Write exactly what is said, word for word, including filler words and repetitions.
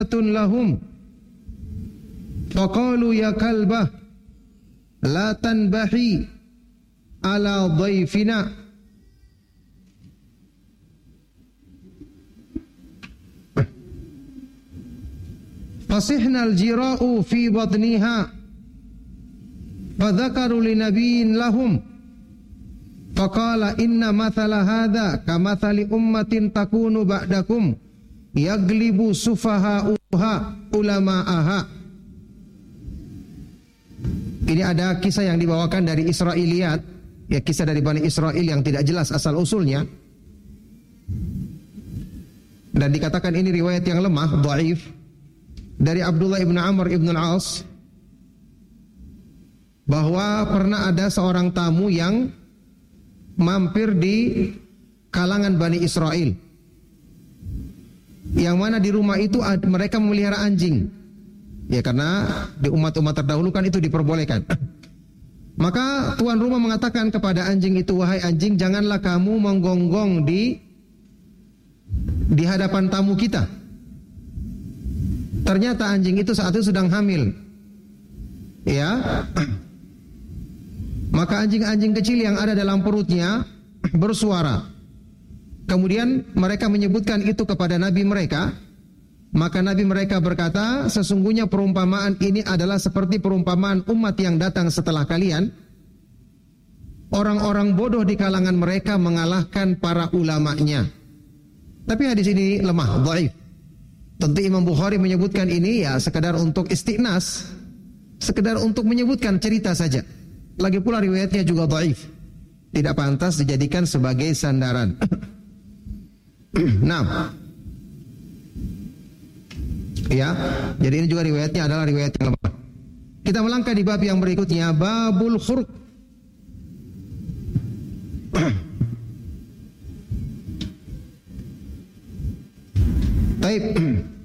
lahum faqalu ya kalbah la tanbahi ala dhaifina fasihna al-jira'u fi batniha fadzakaru li nabiyyin lahum faqala inna mathala hadha kamathali ummatin takunu ba'dakum yaglibu sufaha'uha ulama'aha. Ini ada kisah yang dibawakan dari Israiliyat, ya kisah dari Bani Israel yang tidak jelas asal usulnya, dan dikatakan ini riwayat yang lemah, dhaif, dari Abdullah ibn Amr ibn al-As, bahwa pernah ada seorang tamu yang mampir di kalangan Bani Israel, yang mana di rumah itu mereka memelihara anjing. Ya karena di umat-umat terdahulu kan itu diperbolehkan. Maka tuan rumah mengatakan kepada anjing itu, wahai anjing, janganlah kamu menggonggong di di hadapan tamu kita. Ternyata anjing itu saat itu sedang hamil. Ya. Maka anjing-anjing kecil yang ada dalam perutnya bersuara. Kemudian mereka menyebutkan itu kepada nabi mereka. Maka nabi mereka berkata, sesungguhnya perumpamaan ini adalah seperti perumpamaan umat yang datang setelah kalian. Orang-orang bodoh di kalangan mereka mengalahkan para ulamanya. Tapi hadis ini lemah, dhaif. Tentu Imam Bukhari menyebutkan ini ya sekedar untuk istiqnas, sekedar untuk menyebutkan cerita saja. Lagi pula riwayatnya juga dhaif, tidak pantas dijadikan sebagai sandaran. Nah, ya, jadi ini juga riwayatnya adalah riwayat yang lemah. Kita melangkah di bab yang berikutnya, babul khurq. Baik.